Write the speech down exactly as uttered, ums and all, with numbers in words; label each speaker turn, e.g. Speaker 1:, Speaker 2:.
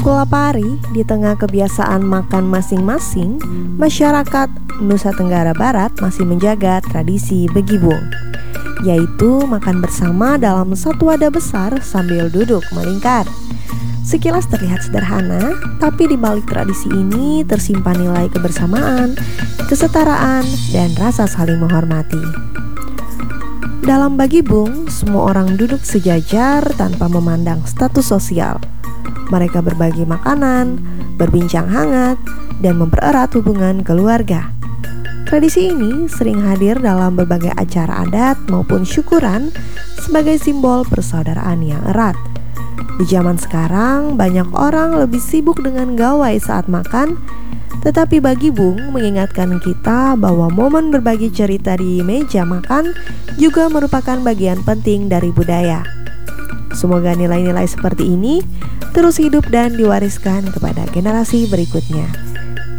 Speaker 1: Kulapari, di tengah kebiasaan makan masing-masing, masyarakat Nusa Tenggara Barat masih menjaga tradisi Begibung, yaitu makan bersama dalam satu wadah besar sambil duduk melingkar. Sekilas terlihat sederhana, tapi di balik tradisi ini tersimpan nilai kebersamaan, kesetaraan, dan rasa saling menghormati. Dalam Bagibung, semua orang duduk sejajar tanpa memandang status sosial. Mereka berbagi makanan, berbincang hangat, dan mempererat hubungan keluarga. Tradisi ini sering hadir dalam berbagai acara adat maupun syukuran sebagai simbol persaudaraan yang erat. Di zaman sekarang, banyak orang lebih sibuk dengan gawai saat makan, tetapi Bagibung mengingatkan kita bahwa momen berbagi cerita di meja makan juga merupakan bagian penting dari budaya. Semoga nilai-nilai seperti ini terus hidup dan diwariskan kepada generasi berikutnya.